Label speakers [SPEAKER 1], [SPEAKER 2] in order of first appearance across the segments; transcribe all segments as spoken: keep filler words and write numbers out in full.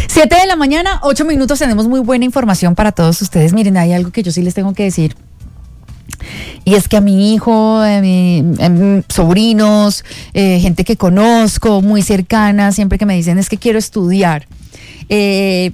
[SPEAKER 1] Siete de la mañana, ocho minutos, tenemos muy buena información para todos ustedes. Miren, hay algo que yo sí les tengo que decir. Y es que a mi hijo, a mi, a mis sobrinos, eh, gente que conozco, muy cercana, siempre que me dicen es que quiero estudiar. Eh,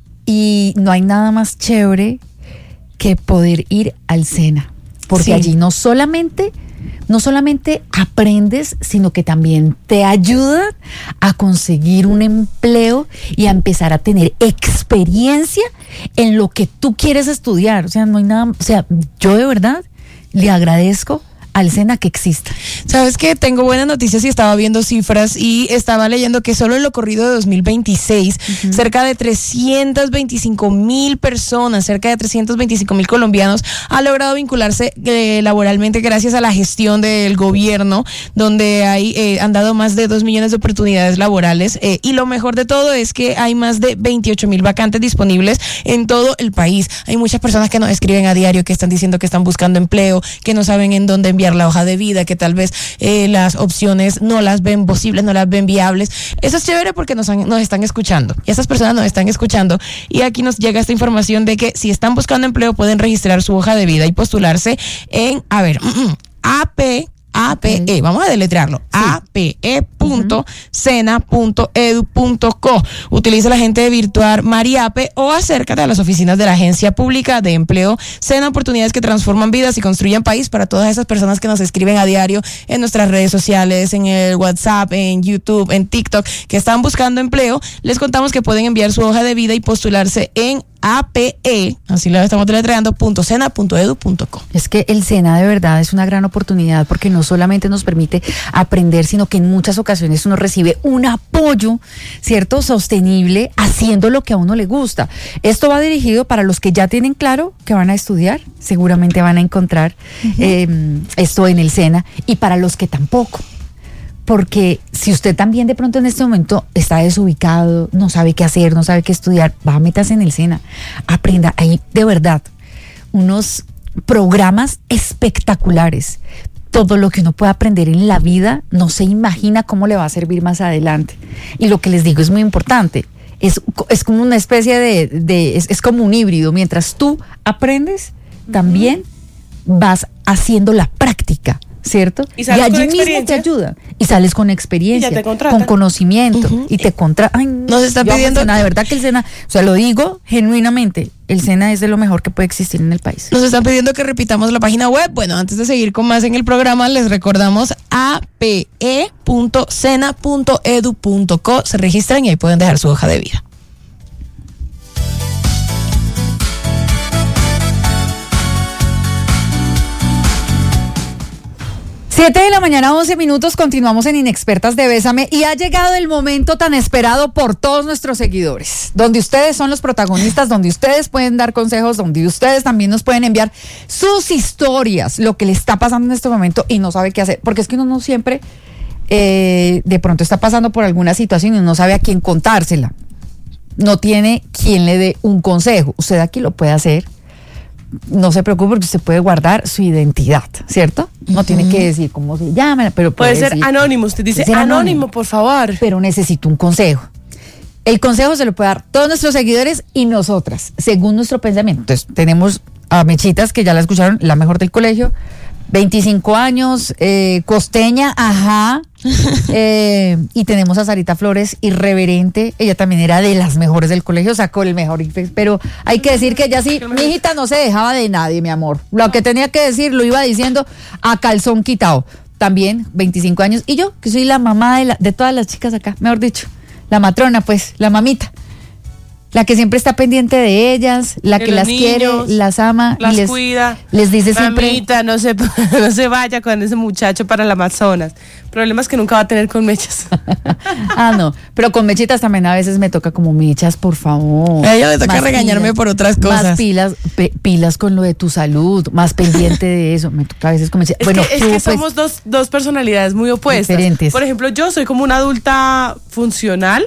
[SPEAKER 1] y no hay nada más chévere que poder ir al SENA. Porque sí. allí no solamente... No solamente aprendes, sino que también te ayudan a conseguir un empleo y a empezar a tener experiencia en lo que tú quieres estudiar. O sea, no hay nada, o sea, yo de verdad le agradezco al SENA que exista.
[SPEAKER 2] Sabes que tengo buenas noticias y estaba viendo cifras y estaba leyendo que solo en lo corrido de dos mil veintiséis, uh-huh. cerca de trescientos veinticinco mil personas, cerca de trescientos veinticinco mil colombianos han logrado vincularse eh, laboralmente gracias a la gestión del gobierno, donde hay, eh, han dado más de dos millones de oportunidades laborales eh, y lo mejor de todo es que hay más de veintiocho mil vacantes disponibles en todo el país. Hay muchas personas que nos escriben a diario que están diciendo que están buscando empleo, que no saben en dónde enviar la hoja de vida, que tal vez eh, las opciones no las ven posibles, no las ven viables. Eso es chévere porque nos, han, nos están escuchando y esas personas nos están escuchando y aquí nos llega esta información de que si están buscando empleo pueden registrar su hoja de vida y postularse en, a ver, A P A P E, vamos a deletrearlo, sí. A P E punto sena punto edu punto co. Utiliza la gente virtual Mariape o acércate a las oficinas de la Agencia Pública de Empleo SENA, oportunidades que transforman vidas y construyen país. Para todas esas personas que nos escriben a diario en nuestras redes sociales, en el WhatsApp, en YouTube, en TikTok, que están buscando empleo, les contamos que pueden enviar su hoja de vida y postularse en A P E, así lo estamos deletreando, punto sena punto edu punto co.
[SPEAKER 1] Es que el SENA de verdad es una gran oportunidad porque no solamente nos permite aprender, sino que en muchas ocasiones uno recibe un apoyo, ¿cierto?, sostenible, haciendo lo que a uno le gusta. Esto va dirigido para los que ya tienen claro que van a estudiar, seguramente van a encontrar uh-huh. eh, esto en el SENA, y para los que tampoco. Porque si usted también de pronto en este momento está desubicado, no sabe qué hacer, no sabe qué estudiar, va, métase en el SENA, aprenda. Ahí de verdad unos programas espectaculares. Todo lo que uno puede aprender en la vida no se imagina cómo le va a servir más adelante. Y lo que les digo es muy importante. Es, es como una especie de, de es, es como un híbrido. Mientras tú aprendes, uh-huh. también vas haciendo la práctica, ¿cierto? Y, y allí mismo te ayuda. Y sales con experiencia, con conocimiento, uh-huh. y te contratan.
[SPEAKER 2] Nos está pidiendo...
[SPEAKER 1] De verdad que el SENA, o sea, lo digo genuinamente, el SENA es de lo mejor que puede existir en el país.
[SPEAKER 2] Nos están pidiendo que repitamos la página web. Bueno, antes de seguir con más en el programa, les recordamos a p e punto sena punto edu punto co. Se registran y ahí pueden dejar su hoja de vida.
[SPEAKER 1] Siete de la mañana, once minutos, continuamos en Inexpertas de Bésame y ha llegado el momento tan esperado por todos nuestros seguidores, donde ustedes son los protagonistas, donde ustedes pueden dar consejos, donde ustedes también nos pueden enviar sus historias, lo que le está pasando en este momento y no sabe qué hacer, porque es que uno no siempre eh, de pronto está pasando por alguna situación y no sabe a quién contársela, no tiene quien le dé un consejo. Usted aquí lo puede hacer. No se preocupe porque usted puede guardar su identidad, ¿cierto? No uh-huh. tiene que decir cómo se llama, pero puede,
[SPEAKER 2] puede ser
[SPEAKER 1] decir,
[SPEAKER 2] anónimo. Usted dice anónimo, anónimo, por favor.
[SPEAKER 1] Pero necesito un consejo. El consejo se lo puede dar todos nuestros seguidores y nosotras, según nuestro pensamiento. Entonces, tenemos a Mechitas, que ya la escucharon, la mejor del colegio, veinticinco años, eh, costeña, ajá. eh, y tenemos a Sarita Flores, irreverente, ella también era de las mejores del colegio, sacó el mejor, pero hay que decir que ella sí, mi hijita no se dejaba de nadie, mi amor, lo que tenía que decir lo iba diciendo a calzón quitado. También veinticinco años, y yo que soy la mamá de, la, de todas las chicas acá, mejor dicho, la matrona, pues, la mamita, la que siempre está pendiente de ellas, la de que las niños, quiere, las ama,
[SPEAKER 2] las
[SPEAKER 1] y les
[SPEAKER 2] cuida.
[SPEAKER 1] Les dice siempre,
[SPEAKER 2] mamita, no se, no se vaya con ese muchacho para el Amazonas. Problemas que nunca va a tener con Mechas.
[SPEAKER 1] Ah, no, pero con Mechitas también a veces me toca como, Mechas, por favor.
[SPEAKER 2] A ella me toca más regañarme pilas, por otras cosas.
[SPEAKER 1] Más pilas, pe, pilas con lo de tu salud, más pendiente de eso. Me toca a veces con Mechitas.
[SPEAKER 2] Es
[SPEAKER 1] bueno,
[SPEAKER 2] que, es
[SPEAKER 1] tú,
[SPEAKER 2] que
[SPEAKER 1] pues,
[SPEAKER 2] somos dos, dos personalidades muy opuestas.
[SPEAKER 1] Diferentes.
[SPEAKER 2] Por ejemplo, yo soy como una adulta funcional.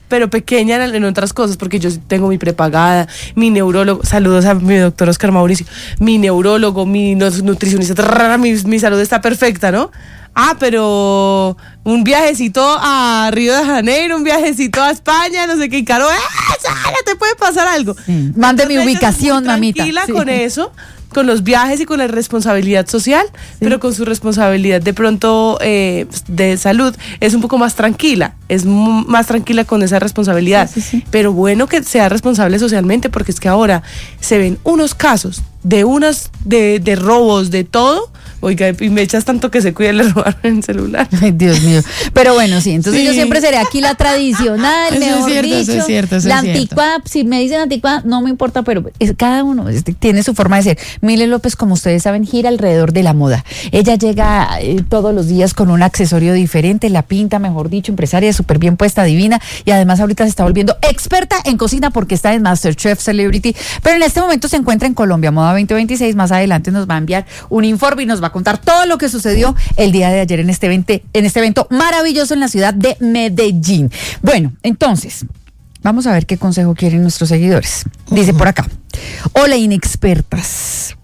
[SPEAKER 3] pero pequeña en, en otras cosas, porque yo tengo mi prepagada, mi neurólogo, saludos a mi doctor Oscar Mauricio, mi neurólogo, mi nutricionista, trrr, mi, mi salud está perfecta, ¿no? Ah, pero un viajecito a Río de Janeiro, un viajecito a España, no sé qué, y Caro, ¡ah, Sara, te puede pasar algo!
[SPEAKER 1] Sí. Mande mi ubicación, mamita.
[SPEAKER 3] Tranquila
[SPEAKER 1] Sí.
[SPEAKER 3] con eso, con los viajes y con la responsabilidad social, sí. pero con su responsabilidad de pronto eh, de salud es un poco más tranquila, es m- más tranquila con esa responsabilidad,
[SPEAKER 1] Sí, sí, sí.
[SPEAKER 3] pero bueno que sea responsable socialmente, porque es que ahora se ven unos casos de unas de, de robos, de todo. Oiga, y me echas tanto que se cuide, le robaron el celular.
[SPEAKER 1] Ay, Dios mío. Pero bueno, sí, entonces
[SPEAKER 2] Sí.
[SPEAKER 1] yo siempre seré aquí la tradicional,
[SPEAKER 2] Eso es
[SPEAKER 1] mejor
[SPEAKER 2] cierto,
[SPEAKER 1] dicho.
[SPEAKER 2] eso es cierto, eso
[SPEAKER 1] la
[SPEAKER 2] es cierto.
[SPEAKER 1] anticuada, si me dicen anticuada, no me importa, pero es, cada uno es- tiene su forma de ser. Mile López, como ustedes saben, gira alrededor de la moda. Ella llega eh, todos los días con un accesorio diferente, la pinta, mejor dicho, empresaria, súper bien puesta, divina, y además ahorita se está volviendo experta en cocina porque está en MasterChef Celebrity, pero en este momento se encuentra en Colombia, Moda veinte veintiséis. Más adelante nos va a enviar un informe y nos va a contar todo lo que sucedió el día de ayer en este evento, en este evento maravilloso en la ciudad de Medellín. Bueno, entonces, vamos a ver qué consejo quieren nuestros seguidores. Dice por acá: hola inexpertas,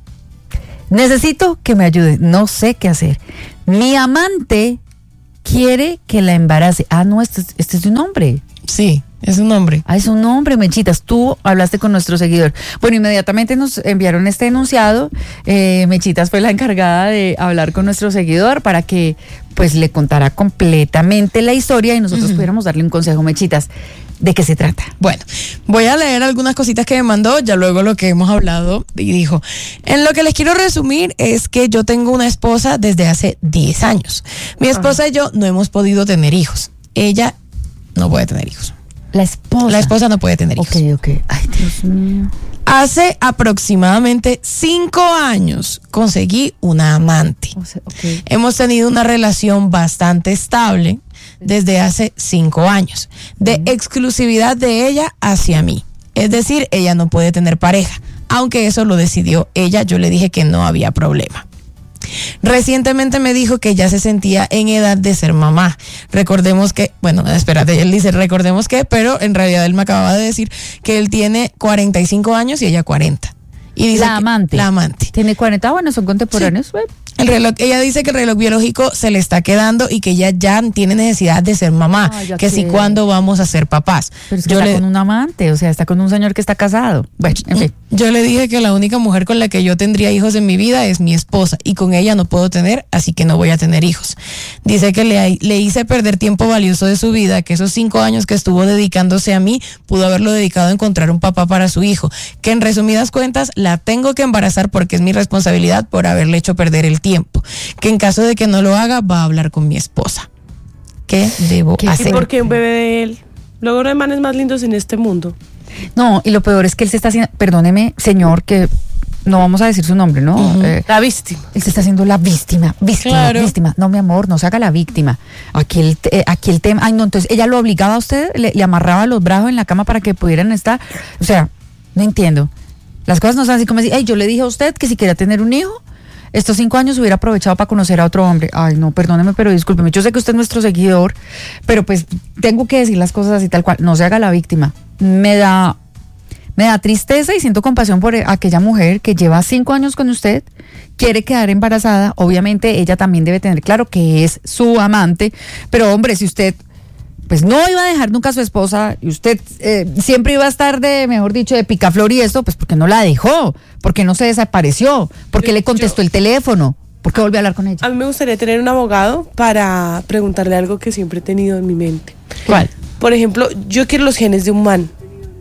[SPEAKER 1] necesito que me ayuden, no sé qué hacer. Mi amante quiere que la embarace. Ah, no, este, es- este es un hombre.
[SPEAKER 2] Sí, es un hombre.
[SPEAKER 1] Ah, es un nombre, Mechitas. Tú hablaste con nuestro seguidor. Bueno, inmediatamente nos enviaron este enunciado. Eh, Mechitas fue la encargada de hablar con nuestro seguidor para que pues le contara completamente la historia y nosotros pudiéramos darle un consejo. Mechitas, ¿de qué se trata?
[SPEAKER 2] Bueno, voy a leer algunas cositas que me mandó, ya luego lo que hemos hablado, y dijo, en lo que les quiero resumir es que yo tengo una esposa desde hace diez años. Mi esposa y yo no hemos podido tener hijos. Ella no puede tener hijos.
[SPEAKER 1] La esposa.
[SPEAKER 2] La esposa no puede tener hijos.
[SPEAKER 1] Ok, ok. Ay, Dios mío.
[SPEAKER 2] Hace aproximadamente cinco años conseguí una amante.
[SPEAKER 1] O sea, ok.
[SPEAKER 2] Hemos tenido una relación bastante estable desde hace cinco años, de exclusividad de ella hacia mí. Es decir, ella no puede tener pareja, aunque eso lo decidió ella, yo le dije que no había problema. Recientemente me dijo que ya se sentía en edad de ser mamá. Recordemos que, bueno, espérate, él dice recordemos que, pero en realidad él me acababa de decir que él tiene cuarenta y cinco años y ella cuarenta. Y dice
[SPEAKER 1] La
[SPEAKER 2] que-
[SPEAKER 1] amante.
[SPEAKER 2] la amante.
[SPEAKER 1] Tiene cuarenta, bueno, son contemporáneos. Bueno.
[SPEAKER 2] El reloj, ella dice que el reloj biológico se le está quedando y que ella ya tiene necesidad de ser mamá,
[SPEAKER 1] Ay, ya
[SPEAKER 2] que si
[SPEAKER 1] quiero.
[SPEAKER 2] cuándo vamos a ser papás.
[SPEAKER 1] Pero es que
[SPEAKER 2] yo,
[SPEAKER 1] está
[SPEAKER 2] le,
[SPEAKER 1] con un amante, o sea, está con un señor que está casado. Bueno, en fin.
[SPEAKER 2] yo le dije que la única mujer con la que yo tendría hijos en mi vida es mi esposa y con ella no puedo tener, así que no voy a tener hijos. Dice que le, le hice perder tiempo valioso de su vida, que esos cinco años que estuvo dedicándose a mí, pudo haberlo dedicado a encontrar un papá para su hijo, que en resumidas cuentas la tengo que embarazar porque es mi responsabilidad por haberle hecho perder el tiempo, que en caso de que no lo haga va a hablar con mi esposa. ¿Qué debo
[SPEAKER 1] ¿Qué?
[SPEAKER 3] ¿Y
[SPEAKER 2] hacer?
[SPEAKER 3] por qué un bebé de él? Luego no hay manes más lindos en este mundo.
[SPEAKER 1] No, y lo peor es que él se está haciendo, perdóneme, señor, que no vamos a decir su nombre, ¿no?
[SPEAKER 2] Ujú.
[SPEAKER 1] Eh,
[SPEAKER 3] La víctima.
[SPEAKER 1] él se está haciendo la víctima, víctima,
[SPEAKER 2] Claro.
[SPEAKER 1] víctima. No, mi amor, no se haga la víctima. Aquí el, eh, aquí el tema, ay, no, entonces ella lo obligaba a usted, le, le amarraba los brazos en la cama para que pudieran estar. O sea, no entiendo. Las cosas no son así como decir, ay, yo le dije a usted que si quería tener un hijo, estos cinco años hubiera aprovechado para conocer a otro hombre. Ay, no, perdóneme, pero discúlpeme. Yo sé que usted es nuestro seguidor, pero pues tengo que decir las cosas así tal cual. No se haga la víctima. Me da, me da tristeza y siento compasión por aquella mujer que lleva cinco años con usted, quiere quedar embarazada. Obviamente ella también debe tener claro que es su amante, pero hombre, si usted pues no iba a dejar nunca a su esposa y usted eh, siempre iba a estar de, mejor dicho, de picaflor y esto, pues porque no la dejó, porque no se desapareció, porque le contestó el teléfono, porque volvió a hablar con ella.
[SPEAKER 3] A mí me gustaría tener un abogado para preguntarle algo que siempre he tenido en mi mente.
[SPEAKER 2] ¿Cuál?
[SPEAKER 3] Por ejemplo, yo quiero los genes de un man.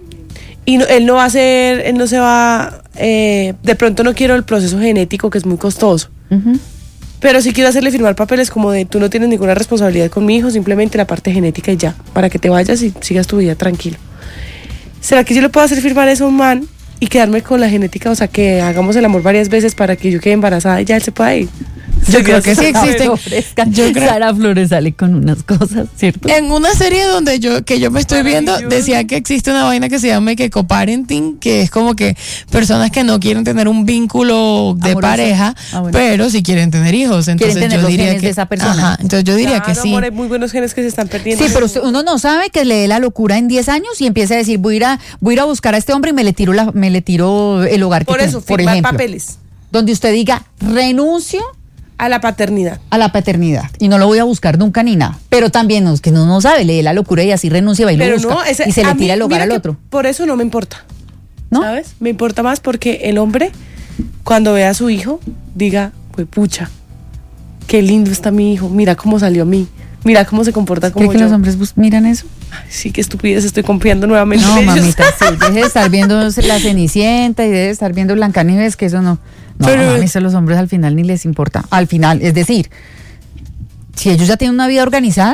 [SPEAKER 3] Y no- él no va a hacer, él no se va, eh, de pronto no quiero el proceso genético que es muy costoso.
[SPEAKER 1] Ujú.
[SPEAKER 3] Pero sí quiero hacerle firmar papeles como de tú no tienes ninguna responsabilidad con mi hijo, simplemente la parte genética y ya, para que te vayas y sigas tu vida tranquilo. ¿Será que yo le puedo hacer firmar eso a un man y quedarme con la genética? O sea, que hagamos el amor varias veces para que yo quede embarazada y ya él se pueda ir.
[SPEAKER 2] Yo creo que sí existen.
[SPEAKER 1] Yo creo... Sara Flores sale con unas cosas, ¿cierto?
[SPEAKER 2] En una serie donde yo que yo me estoy viendo, decía que existe una vaina que se llama que coparenting, que es como que personas que no quieren tener un vínculo de amoroso. Pareja, ah, bueno. pero sí quieren tener hijos. Entonces
[SPEAKER 1] quieren tener
[SPEAKER 2] yo
[SPEAKER 1] los
[SPEAKER 2] diría
[SPEAKER 1] genes
[SPEAKER 2] que
[SPEAKER 1] de esa persona.
[SPEAKER 2] Ajá, entonces yo diría
[SPEAKER 3] claro,
[SPEAKER 2] que sí.
[SPEAKER 3] Amor, hay muy buenos genes que se están perdiendo.
[SPEAKER 1] Sí, pero usted, uno no sabe que le dé la locura en diez años y empieza a decir, voy a ir a, voy a, ir a buscar a este hombre y me le tiro la, me le tiro el hogar
[SPEAKER 3] por
[SPEAKER 1] que
[SPEAKER 3] eso,
[SPEAKER 1] tengo, por
[SPEAKER 3] firmar
[SPEAKER 1] ejemplo.
[SPEAKER 3] papeles.
[SPEAKER 1] Donde usted diga, renuncio
[SPEAKER 3] a la paternidad.
[SPEAKER 1] A la paternidad. Y no lo voy a buscar nunca ni nada. Pero también no, es que uno no sabe, le dé la locura y así renuncia y lo
[SPEAKER 3] pero
[SPEAKER 1] busca.
[SPEAKER 3] No, ese,
[SPEAKER 1] y se le
[SPEAKER 3] mí,
[SPEAKER 1] tira el hogar al otro.
[SPEAKER 3] Por eso no me importa.
[SPEAKER 1] ¿No?
[SPEAKER 3] ¿Sabes? Me importa más porque el hombre, cuando vea a su hijo, diga, pues pucha, qué lindo está mi hijo, mira cómo salió a mí, mira cómo se comporta como
[SPEAKER 1] ¿Cree que
[SPEAKER 3] yo.
[SPEAKER 1] los hombres miran eso?
[SPEAKER 3] Ay, sí, qué estupidez, estoy confiando nuevamente
[SPEAKER 1] no,
[SPEAKER 3] en ellos.
[SPEAKER 1] Mamita, sí, deje de estar viendo la Cenicienta y deje de estar viendo Blancanieves, que eso no. No, pero, a mí eso a los hombres al final ni les importa. Al final, es decir, si ellos ya tienen una vida organizada,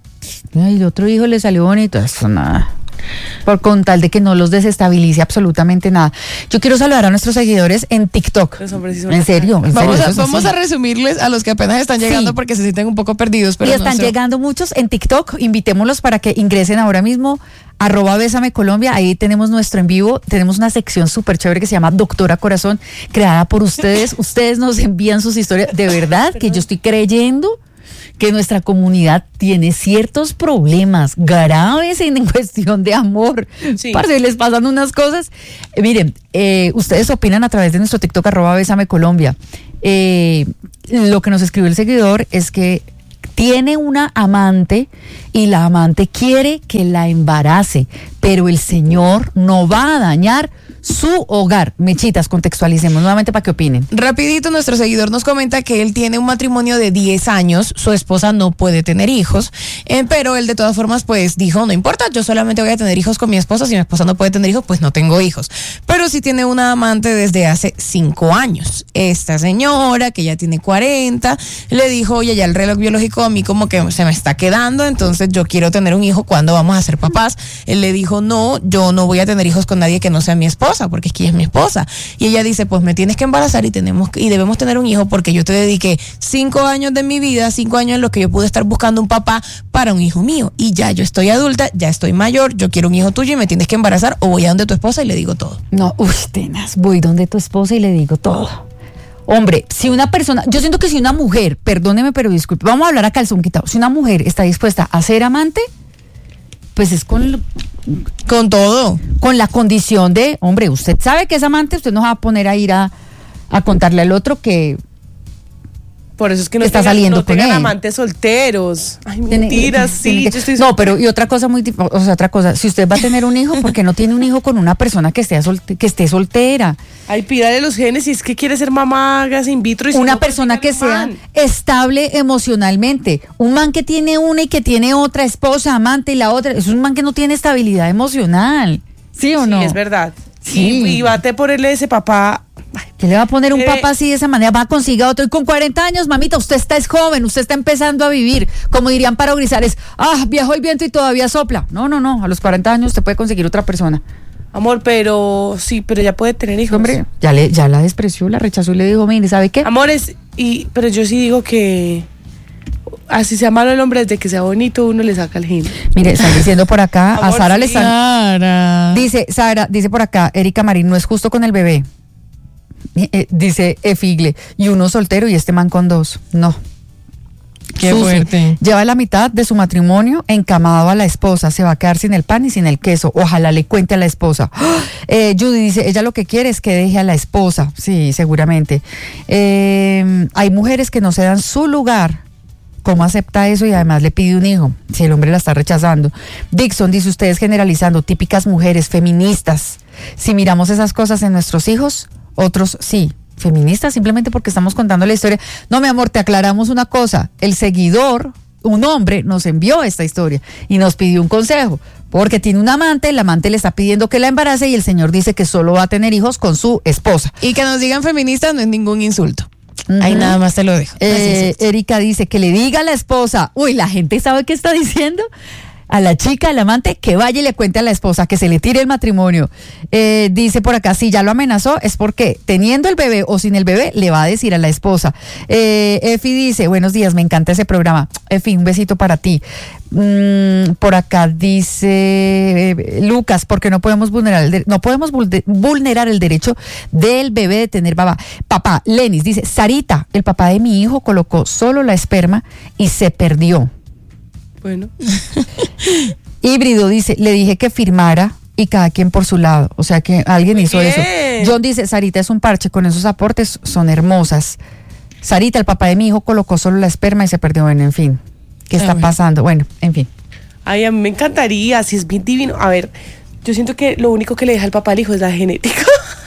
[SPEAKER 1] y el otro hijo le salió bonito, eso nada. Por con tal de que no los desestabilice absolutamente nada. Yo quiero saludar a nuestros seguidores en TikTok.
[SPEAKER 3] Los hombres sí son
[SPEAKER 1] en serio, en
[SPEAKER 2] vamos,
[SPEAKER 1] serio,
[SPEAKER 2] a, vamos a resumirles a los que apenas están llegando sí. porque se sienten un poco perdidos. Pero
[SPEAKER 1] y están no sé. llegando muchos en TikTok. Invitémoslos para que ingresen ahora mismo. Arroba Bésame Colombia, ahí tenemos nuestro en vivo, tenemos una sección súper chévere que se llama Doctora Corazón, creada por ustedes. Ustedes nos envían sus historias. De verdad que yo estoy creyendo que nuestra comunidad tiene ciertos problemas graves en cuestión de amor. Sí. Parce, les pasan unas cosas. Eh, miren, eh, ustedes opinan a través de nuestro TikTok, arroba Bésame Colombia. Eh, lo que nos escribió el seguidor es que tiene una amante y la amante quiere que la embarace, pero el señor no va a dañar su hogar. Mechitas, contextualicemos nuevamente para que opinen.
[SPEAKER 2] Rapidito, nuestro seguidor nos comenta que él tiene un matrimonio de diez años, su esposa no puede tener hijos, eh, pero él de todas formas pues dijo, no importa, yo solamente voy a tener hijos con mi esposa, si mi esposa no puede tener hijos, pues no tengo hijos. Pero sí tiene una amante desde hace cinco años. Esta señora, que ya tiene cuarenta, le dijo, oye, ya el reloj biológico a mí como que se me está quedando, entonces yo quiero tener un hijo, ¿cuándo vamos a ser papás? Él le dijo, no, yo no voy a tener hijos con nadie que no sea mi esposa, porque es que ella es mi esposa. Y ella dice, pues me tienes que embarazar y tenemos y debemos tener un hijo porque yo te dediqué cinco años de mi vida, cinco años en los que yo pude estar buscando un papá para un hijo mío. Y ya yo estoy adulta, ya estoy mayor, yo quiero un hijo tuyo y me tienes que embarazar o voy a donde tu esposa y le digo todo.
[SPEAKER 1] No, uy, tenaz, voy donde tu esposa y le digo todo. Hombre, si una persona, yo siento que si una mujer, perdóneme pero disculpe, vamos a hablar a calzón quitado, si una mujer está dispuesta a ser amante, pues es con...
[SPEAKER 2] Con todo.
[SPEAKER 1] Con la condición de, hombre, usted sabe que es amante, usted no va a poner a ir a, a contarle al otro que...
[SPEAKER 3] Por eso es que no
[SPEAKER 1] está
[SPEAKER 3] tengan,
[SPEAKER 1] saliendo
[SPEAKER 3] no
[SPEAKER 1] con
[SPEAKER 3] tengan
[SPEAKER 1] él.
[SPEAKER 3] Amantes solteros. Ay, mentiras, sí.
[SPEAKER 1] Que,
[SPEAKER 3] yo estoy
[SPEAKER 1] no, pero y otra cosa muy, o sea, otra cosa, si usted va a tener un hijo, ¿por qué no tiene un hijo con una persona que esté, solte, que esté soltera?
[SPEAKER 3] Ay, pídale los genes, si es que quiere ser mamá, hágase in vitro. Y si
[SPEAKER 1] una
[SPEAKER 3] no,
[SPEAKER 1] persona
[SPEAKER 3] pues,
[SPEAKER 1] que sea
[SPEAKER 3] man.
[SPEAKER 1] estable emocionalmente. Un man que tiene una y que tiene otra esposa, amante y la otra, es un man que no tiene estabilidad emocional. ¿Sí o
[SPEAKER 3] sí,
[SPEAKER 1] no?
[SPEAKER 3] es verdad.
[SPEAKER 1] Sí.
[SPEAKER 3] Y, y bate por él ese papá.
[SPEAKER 1] ¿Qué le va a poner un
[SPEAKER 3] Eh,
[SPEAKER 1] papá así de esa manera? Va a conseguir otro. Y con cuarenta años, mamita, usted está es joven, usted está empezando a vivir. Como dirían Paro Grisales, ah, viajó el viento y todavía sopla. No, no, no, a los cuarenta años usted puede conseguir otra persona.
[SPEAKER 3] Amor, pero sí, pero ya puede tener hijos.
[SPEAKER 1] Hombre, ya, le, ya la despreció, la rechazó y le dijo, mire, ¿sabe qué?
[SPEAKER 3] Amores, y, pero yo sí digo que así sea malo el hombre, desde que sea bonito uno le saca el gen.
[SPEAKER 1] Mire, están diciendo por acá,
[SPEAKER 3] Amor,
[SPEAKER 1] a Sara
[SPEAKER 3] sí.
[SPEAKER 1] le están...
[SPEAKER 2] Sara.
[SPEAKER 1] Dice, Sara, dice por acá, Erika Marín, no es justo con el bebé. Eh, dice Efigle, y uno soltero y este man con dos. No.
[SPEAKER 2] Qué
[SPEAKER 1] Susi,
[SPEAKER 2] fuerte.
[SPEAKER 1] lleva la mitad de su matrimonio encamado a la esposa, se va a quedar sin el pan y sin el queso, ojalá le cuente a la esposa. ¡Oh! eh, Judy dice, ella lo que quiere es que deje a la esposa, sí, seguramente. Eh, hay mujeres que no se dan su lugar. ¿Cómo acepta eso? Y además le pide un hijo, si el hombre la está rechazando. Dixon dice, ustedes generalizando, típicas mujeres feministas. Si miramos esas cosas en nuestros hijos, otros sí. Feministas simplemente porque estamos contando la historia. No, mi amor, te aclaramos una cosa. El seguidor, un hombre, nos envió esta historia y nos pidió un consejo. Porque tiene un amante, el amante le está pidiendo que la embarace y el señor dice que solo va a tener hijos con su esposa.
[SPEAKER 2] Y que nos digan feministas no es ningún insulto.
[SPEAKER 1] Uh-huh.
[SPEAKER 2] Ahí nada más te lo dejo.
[SPEAKER 1] Eh, Erika dice que le diga a la esposa, uy, la gente sabe qué está diciendo. a la chica, al amante, que vaya y le cuente a la esposa, que se le tire el matrimonio. Eh, dice por acá, si ya lo amenazó, es porque teniendo el bebé o sin el bebé, le va a decir a la esposa. Eh, Efi dice, buenos días, me encanta ese programa. Efi, un besito para ti. Mm, por acá dice eh, Lucas, porque no podemos vulnerar el de- no podemos vulde- vulnerar el derecho del bebé de tener papá. Papá, Lenis dice, Sarita, el papá de mi hijo colocó solo la esperma y se perdió.
[SPEAKER 3] Bueno.
[SPEAKER 1] Híbrido dice, le dije que firmara y cada quien por su lado. O sea que alguien
[SPEAKER 3] Muy
[SPEAKER 1] hizo
[SPEAKER 3] bien.
[SPEAKER 1] eso. John dice, Sarita es un parche, con esos aportes son hermosas. Sarita, el papá de mi hijo colocó solo la esperma y se perdió. Bueno, en fin, ¿qué
[SPEAKER 2] Ah,
[SPEAKER 1] está
[SPEAKER 2] bueno.
[SPEAKER 1] pasando? Bueno, en fin.
[SPEAKER 3] Ay, a mí me encantaría, si es bien divino. A ver, yo siento que lo único que le deja al papá al hijo es la genética.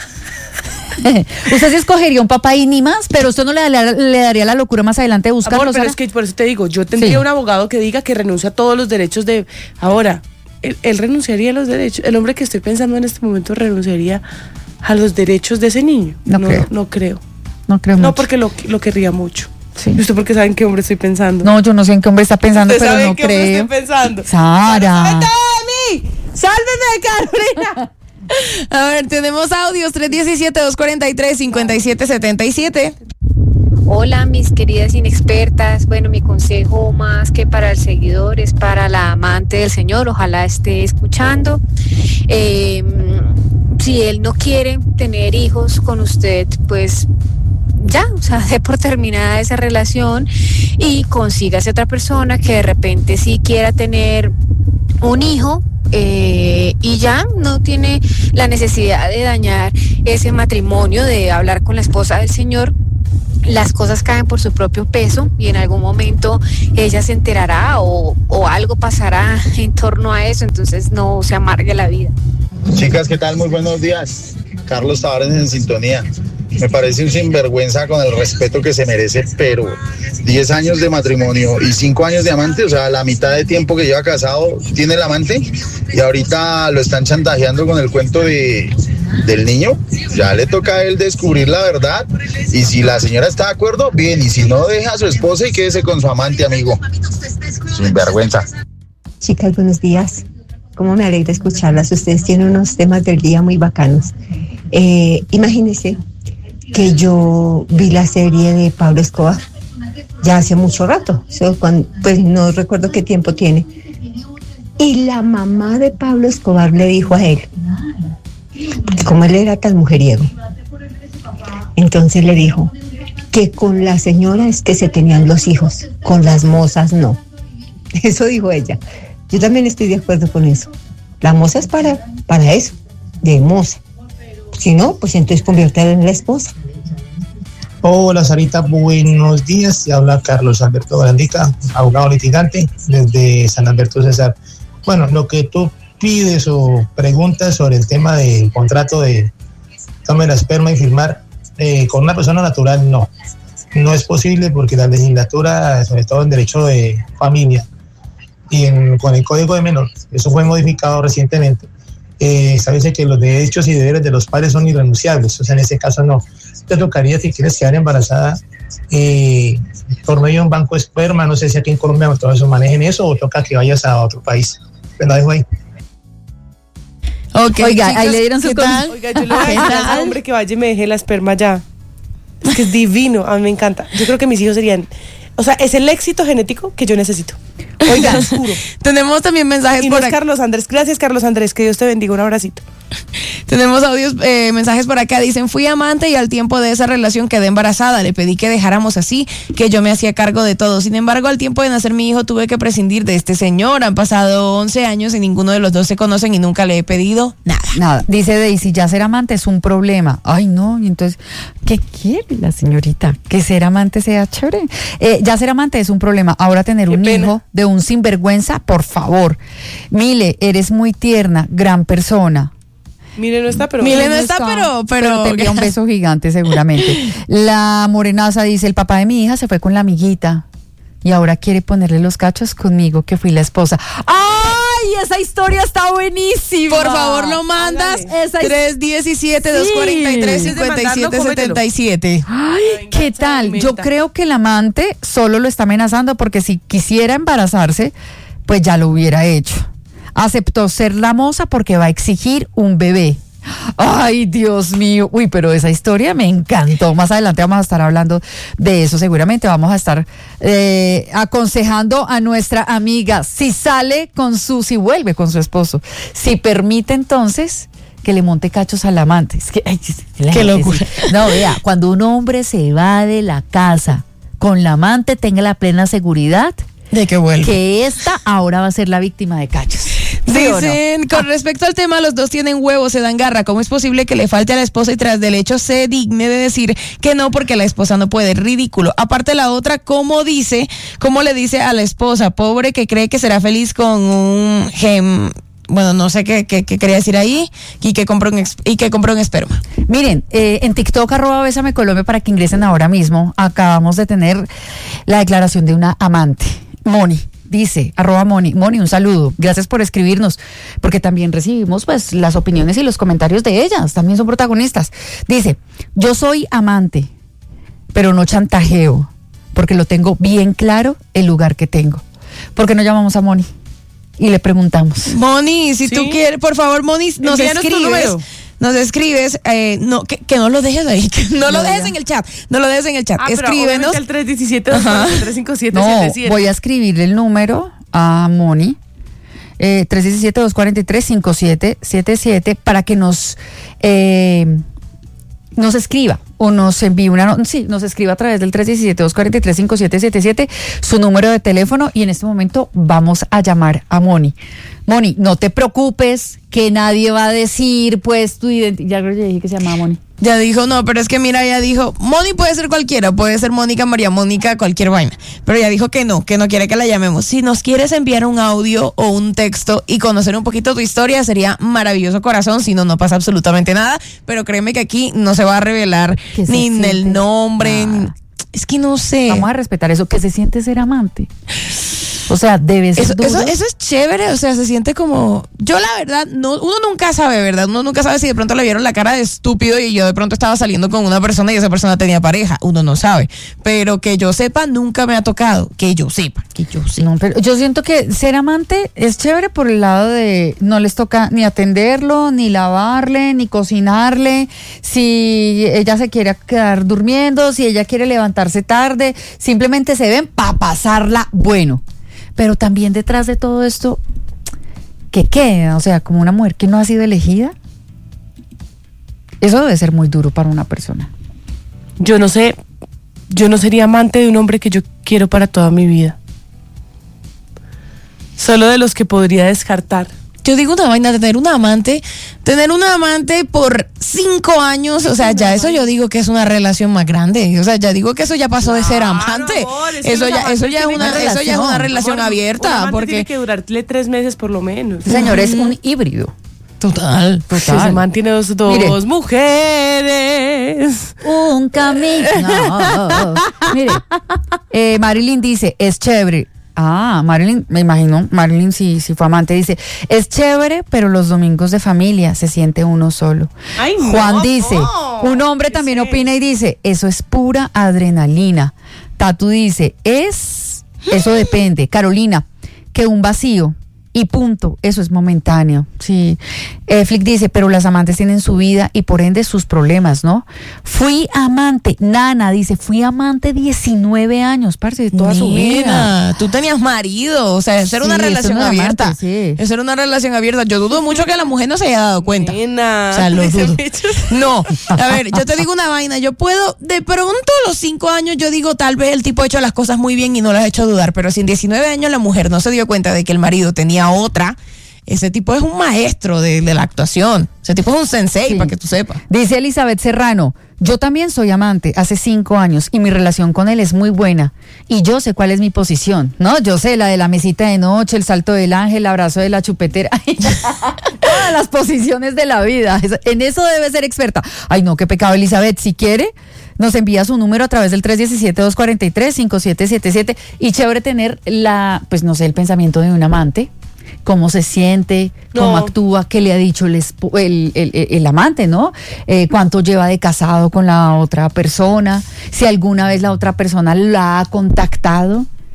[SPEAKER 1] Usted sí escogería un papá y ni más, pero usted no le, daría- le daría la locura más adelante de buscarlo.
[SPEAKER 3] Amor, pero
[SPEAKER 1] Sara?
[SPEAKER 3] es que por eso te digo, yo tendría
[SPEAKER 1] Sí.
[SPEAKER 3] un abogado que diga que renuncia a todos los derechos de... Ahora, él, él renunciaría a los derechos. El hombre que estoy pensando en este momento renunciaría a los derechos de ese niño.
[SPEAKER 1] No creo.
[SPEAKER 3] No creo.
[SPEAKER 1] No creo
[SPEAKER 3] No,
[SPEAKER 1] mucho.
[SPEAKER 3] porque lo, lo querría mucho.
[SPEAKER 1] Sí.
[SPEAKER 3] ¿Y usted por qué saben qué hombre estoy pensando?
[SPEAKER 1] No, yo no sé en qué hombre está pensando,
[SPEAKER 3] ¿Usted
[SPEAKER 1] pero
[SPEAKER 3] sabe
[SPEAKER 1] no
[SPEAKER 3] en qué hombre
[SPEAKER 1] creo.
[SPEAKER 3] estoy pensando?
[SPEAKER 1] Sara.
[SPEAKER 3] ¡Sálveme de mí! ¡Sálveme de Carolina!
[SPEAKER 2] A ver, tenemos audios tres diecisiete, dos cuarenta y tres, cincuenta y siete setenta y siete.
[SPEAKER 4] Hola, mis queridas inexpertas. Bueno, mi consejo más que para el seguidor es para la amante del Señor. Ojalá esté escuchando. Eh, si él no quiere tener hijos con usted, pues ya, o sea, dé por terminada esa relación y consígase otra persona que de repente sí quiera tener un hijo. Eh, y ya no tiene la necesidad de dañar ese matrimonio, de hablar con la esposa del Señor. Las cosas caen por su propio peso y en algún momento ella se enterará o, o algo pasará en torno a eso, entonces no se amargue la vida.
[SPEAKER 5] Chicas, ¿qué tal? Muy buenos días. Carlos Tavares en sintonía. Me parece un sinvergüenza con el respeto que se merece, pero diez años de matrimonio y cinco años de amante, o sea, la mitad de tiempo que lleva casado tiene el amante y ahorita lo están chantajeando con el cuento de, del niño. Ya le toca a él descubrir la verdad y si la señora está de acuerdo, bien, y si no, deja a su esposa y quédese con su amante, amigo. Sinvergüenza.
[SPEAKER 6] Chicas, buenos días. Cómo me alegra escucharlas. Ustedes tienen unos temas del día muy bacanos. Eh, imagínense que yo vi la serie de Pablo Escobar ya hace mucho rato, o sea, cuando, pues no recuerdo qué tiempo tiene. Y la mamá de Pablo Escobar le dijo a él, porque como él era tan mujeriego, entonces le dijo que con la señora es que se tenían los hijos, con las mozas no. Eso dijo ella. Yo también estoy de acuerdo con eso. La moza es para, para eso, de moza. Si no, pues entonces conviértela en la esposa.
[SPEAKER 7] Hola Sarita, buenos días. Te habla Carlos Alberto Barandica, abogado litigante desde San Alberto Cesar. Bueno, lo que tú pides o preguntas sobre el tema del contrato de toma la esperma y firmar eh, con una persona natural, no. No es posible porque la legislatura, sobre todo en derecho de familia y en, con el Código de Menor, eso fue modificado recientemente, eh, establece que los derechos y deberes de los padres son irrenunciables. O sea, en ese caso no. Te tocaría, si quieres quedar embarazada, eh, por medio de un banco de esperma. No sé si aquí en Colombia todo eso manejen eso o toca que vayas a otro país. Te lo dejo ahí.
[SPEAKER 2] Okay,
[SPEAKER 1] Oiga, ahí
[SPEAKER 2] chicos,
[SPEAKER 1] le dieron sus
[SPEAKER 2] ¿qué
[SPEAKER 1] cosas.
[SPEAKER 2] tal?
[SPEAKER 3] Oiga, yo le voy a
[SPEAKER 2] ¿Qué
[SPEAKER 3] decir a ese
[SPEAKER 2] tal?
[SPEAKER 3] hombre que vaya y me deje la esperma ya. Es que es divino, a mí me encanta. Yo creo que mis hijos serían... O sea, es el éxito genético que yo necesito. Oiga, lo juro.
[SPEAKER 2] Tenemos también mensajes
[SPEAKER 3] Y no
[SPEAKER 2] por
[SPEAKER 3] es
[SPEAKER 2] acá.
[SPEAKER 3] Carlos Andrés. Gracias, Carlos Andrés. Que Dios te bendiga. Un abracito.
[SPEAKER 2] Tenemos audios, eh, mensajes por acá. Dicen, fui amante y al tiempo de esa relación quedé embarazada. Le pedí que dejáramos así, que yo me hacía cargo de todo. Sin embargo, al tiempo de nacer mi hijo tuve que prescindir de este señor. Han pasado once años y ninguno de los dos se conocen y nunca le he pedido nada.
[SPEAKER 1] Nada, dice Daisy, ya ser amante es un problema. Ay, no, y entonces, ¿qué quiere la señorita? Que ser amante sea chévere. Eh, ya ser amante es un problema. Ahora tener
[SPEAKER 3] Qué
[SPEAKER 1] un
[SPEAKER 3] pena.
[SPEAKER 1] hijo de un sinvergüenza, por favor. Mile, eres muy tierna, gran persona.
[SPEAKER 3] Mire, no está, pero...
[SPEAKER 2] Mire, no está, pero- pero-
[SPEAKER 1] te envía un beso gigante seguramente. La morenaza dice, el papá de mi hija se fue con la amiguita y ahora quiere ponerle los cachos conmigo, que fui la esposa. ¡Ay! Esa historia está buenísima.
[SPEAKER 2] Por favor, lo mandas.
[SPEAKER 3] Hágale.
[SPEAKER 1] Esa es-
[SPEAKER 2] tres diecisiete, dos cuarenta y tres, cincuenta y siete setenta y siete.
[SPEAKER 1] Ay,
[SPEAKER 3] Venga,
[SPEAKER 1] ¿qué tal?
[SPEAKER 3] Salmita.
[SPEAKER 1] Yo creo que el amante solo lo está amenazando porque si quisiera embarazarse, pues ya lo hubiera hecho. Aceptó ser la moza porque va a exigir un bebé. Ay, Dios mío. Uy, pero esa historia me encantó. Más adelante vamos a estar hablando de eso. Seguramente vamos a estar eh, aconsejando a nuestra amiga si sale con su, si vuelve con su esposo, si permite entonces que le monte cachos al amante. Es que, ay,
[SPEAKER 2] qué locura.
[SPEAKER 1] Sí. No, vea, cuando un hombre se va de la casa con la amante, tenga la plena seguridad
[SPEAKER 2] de que vuelve.
[SPEAKER 1] Que esta ahora va a ser la víctima de cachos. ¿Sí
[SPEAKER 2] Dicen,
[SPEAKER 1] no?
[SPEAKER 2] con respecto al tema, los dos tienen huevos, se dan garra. ¿Cómo es posible que le falte a la esposa y tras del hecho se digne de decir que no porque la esposa no puede? Ridículo. Aparte la otra, ¿cómo dice, cómo le dice a la esposa, pobre que cree que será feliz con un gem? Bueno, no sé qué, qué, qué quería decir ahí, y que compró un, ex, y que compró un esperma.
[SPEAKER 1] Miren, eh, en TikTok, arroba Bésame Colombia, para que ingresen ahora mismo, acabamos de tener la declaración de una amante, Moni. Dice, arroba Moni, Moni, un saludo, gracias por escribirnos, porque también recibimos pues las opiniones y los comentarios de ellas, también son protagonistas. Dice, yo soy amante, pero no chantajeo, porque lo tengo bien claro el lugar que tengo. ¿Por qué no llamamos a Moni? Y le preguntamos.
[SPEAKER 2] Moni, si
[SPEAKER 3] ¿Sí?
[SPEAKER 2] tú quieres, por favor, Moni, nos
[SPEAKER 3] Envíanos tu
[SPEAKER 2] escribes.
[SPEAKER 3] número.
[SPEAKER 2] Nos escribes, eh, no, que, que no lo dejes ahí, que no, no lo dejes ya. en el chat, no lo dejes en el chat,
[SPEAKER 3] Ah,
[SPEAKER 2] escríbenos.
[SPEAKER 3] El tres uno siete, dos cuatro tres cinco siete
[SPEAKER 1] No,
[SPEAKER 3] siete siete.
[SPEAKER 1] voy a escribirle el número a Moni, eh, tres uno siete, dos cuatro tres, cinco siete siete siete, para que nos, eh, nos escriba o nos envíe una, no, sí, nos escriba a través del tres uno siete, dos cuatro tres, cinco siete siete siete su número de teléfono, y en este momento vamos a llamar a Moni. Moni, no te preocupes, que nadie va a decir, pues, tu identidad. Ya creo que dije que se llamaba Moni.
[SPEAKER 2] Ya dijo, no, pero es que mira, ya dijo, Moni puede ser cualquiera, puede ser Mónica, María Mónica, cualquier vaina. Pero ya dijo que no, que no quiere que la llamemos. Si nos quieres enviar un audio o un texto y conocer un poquito tu historia, sería maravilloso, corazón. Si no, no pasa absolutamente nada. Pero créeme que aquí no se va a revelar ni
[SPEAKER 1] siente?
[SPEAKER 2] el nombre. Ni... Es que no sé.
[SPEAKER 1] Vamos a respetar eso, que se siente ser amante. O sea, debe ser
[SPEAKER 2] eso,
[SPEAKER 1] duro.
[SPEAKER 2] eso, eso es chévere, o sea, se siente como... Yo la verdad, no, uno nunca sabe, ¿verdad? Uno nunca sabe si de pronto le vieron la cara de estúpido y yo de pronto estaba saliendo con una persona y esa persona tenía pareja. Uno no sabe. Pero que yo sepa, nunca me ha tocado. Que yo sepa, que yo sepa.
[SPEAKER 1] No, pero yo siento que ser amante es chévere por el lado de no les toca ni atenderlo, ni lavarle, ni cocinarle. Si ella se quiere quedar durmiendo, si ella quiere levantarse tarde, simplemente se ven para pasarla bueno. Pero también detrás de todo esto, ¿qué queda? O sea, como una mujer que no ha sido elegida. Eso debe ser muy duro para una persona.
[SPEAKER 3] Yo no sé, yo no sería amante de un hombre que yo quiero para toda mi vida. Solo de los que podría descartar.
[SPEAKER 2] Yo digo una vaina, tener una amante, tener una amante por cinco años, o sea, ya eso yo digo que es una relación más grande, o sea, ya digo que eso ya pasó de ser amante,
[SPEAKER 3] amor, es que
[SPEAKER 2] eso
[SPEAKER 3] los
[SPEAKER 2] ya, eso
[SPEAKER 3] amantes
[SPEAKER 2] ya es
[SPEAKER 3] tienen
[SPEAKER 2] una,
[SPEAKER 3] una
[SPEAKER 2] eso ya es una relación
[SPEAKER 3] Amor, un
[SPEAKER 2] abierta,
[SPEAKER 3] amante
[SPEAKER 2] porque
[SPEAKER 3] tiene que durarle tres meses por lo menos.
[SPEAKER 1] Señor, es un híbrido.
[SPEAKER 2] total,
[SPEAKER 3] Total. Se mantiene dos, dos
[SPEAKER 1] Mire.
[SPEAKER 3] mujeres.
[SPEAKER 1] Un camino. Mire, eh, Marilyn dice, es chévere. Ah, Marilyn, me imagino, Marilyn sí, sí fue amante, dice, es chévere, pero los domingos de familia se siente uno solo.
[SPEAKER 3] Ay, no,
[SPEAKER 1] Juan dice,
[SPEAKER 3] no.
[SPEAKER 1] un hombre
[SPEAKER 3] ¿Qué
[SPEAKER 1] también
[SPEAKER 3] es
[SPEAKER 1] opina y dice, eso es pura adrenalina. Tatu dice, es, eso depende. Carolina, que un vacío. Y punto, eso es momentáneo. Sí. Eh, Flick dice, pero las amantes tienen su vida y por ende sus problemas, ¿no? Fui amante, Nana dice, fui amante diecinueve años, parce, de toda su vida.
[SPEAKER 2] Nena, tú tenías marido, o sea, eso era
[SPEAKER 1] Sí,
[SPEAKER 2] una
[SPEAKER 1] eso
[SPEAKER 2] relación
[SPEAKER 1] no era
[SPEAKER 2] abierta.
[SPEAKER 1] amante, sí.
[SPEAKER 2] Eso era una relación abierta. Yo dudo mucho que la mujer no se haya dado cuenta.
[SPEAKER 3] Nena.
[SPEAKER 2] O sea, lo
[SPEAKER 3] Dice
[SPEAKER 2] dudo.
[SPEAKER 3] Pechos.
[SPEAKER 2] No, a ver, yo te digo una vaina, yo puedo, de pronto a los cinco años yo digo, tal vez el tipo ha hecho las cosas muy bien y no las ha hecho dudar, pero si en diecinueve años la mujer no se dio cuenta de que el marido tenía otra, ese tipo es un maestro de, de la actuación, ese tipo es un sensei,
[SPEAKER 1] Sí.
[SPEAKER 2] para que tú sepas.
[SPEAKER 1] Dice Elizabeth Serrano, yo también soy amante hace cinco años y mi relación con él es muy buena y yo sé cuál es mi posición, ¿no? Yo sé la de la mesita de noche, el salto del ángel, el abrazo de la chupetera, todas las posiciones de la vida, en eso debe ser experta. Ay no, qué pecado, Elizabeth, si quiere nos envía su número a través del tres uno siete, dos cuatro tres, cinco siete siete siete y chévere tener la, pues no sé, el pensamiento de un amante. Cómo se siente, cómo
[SPEAKER 3] No.
[SPEAKER 1] actúa, qué le ha dicho el, esp- el, el, el- el amante, ¿no? Eh, cuánto lleva de casado con la otra persona, si alguna vez la otra persona la ha contactado.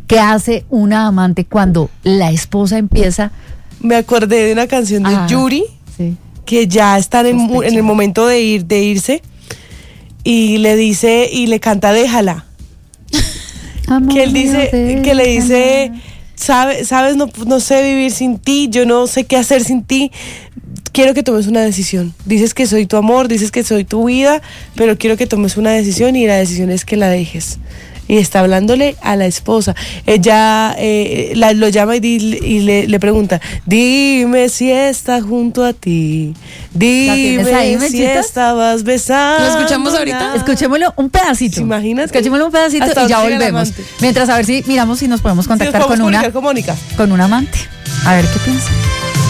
[SPEAKER 1] ¿Qué hace una amante cuando la esposa empieza?
[SPEAKER 3] Me acordé de una canción de
[SPEAKER 1] Ah,
[SPEAKER 3] Yuri,
[SPEAKER 1] sí.
[SPEAKER 3] que ya están en, en el momento de ir, de irse, y le dice, y le canta Déjala.
[SPEAKER 1] Amor
[SPEAKER 3] Que él
[SPEAKER 1] mío,
[SPEAKER 3] dice, que le dice,
[SPEAKER 1] déjala.
[SPEAKER 3] sabes, sabes, no, no sé vivir sin ti, yo no sé qué hacer sin ti. Quiero que tomes una decisión. Dices que soy tu amor, dices que soy tu vida, pero quiero que tomes una decisión y la decisión es que la dejes. Y está hablándole a la esposa. Ella eh, la, lo llama y, di- y le, le pregunta, dime si está junto a ti,
[SPEAKER 1] tienes ahí,
[SPEAKER 3] dime si
[SPEAKER 1] Mechitas?
[SPEAKER 3] estabas besando.
[SPEAKER 2] ¿Lo escuchamos ahorita?
[SPEAKER 1] Escuchémoslo un pedacito.
[SPEAKER 3] ¿Se imaginan?
[SPEAKER 1] Escuchémoslo un pedacito
[SPEAKER 3] Hasta
[SPEAKER 1] y ya
[SPEAKER 3] dónde llega el
[SPEAKER 1] volvemos.
[SPEAKER 3] amante.
[SPEAKER 1] Mientras a ver si miramos si nos podemos
[SPEAKER 3] Sí, nos
[SPEAKER 1] contactar
[SPEAKER 3] podemos
[SPEAKER 1] con una
[SPEAKER 3] comunicar con Mónica.
[SPEAKER 1] con un amante. A ver qué piensa.